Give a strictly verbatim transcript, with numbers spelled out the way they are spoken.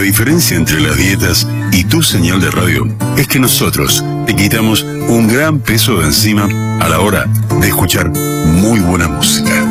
diferencia entre las dietas y tu señal de radio es que nosotros te quitamos un gran peso de encima a la hora de escuchar muy buena música.